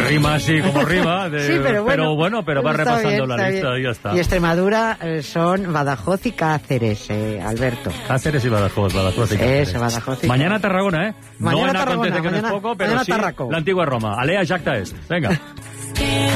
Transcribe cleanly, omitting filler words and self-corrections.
rima así como rima. Sí, pero bueno, va repasando bien, la lista y ya está. Y Extremadura son Badajoz y Cáceres, Alberto. Cáceres y Badajoz y Cáceres. Eso, Badajoz y Mañana Tarragona, Mañana no en Tarragona, acontece que no es poco, pero mañana sí Tarraco. la antigua Roma. Alea Jacta est. Venga.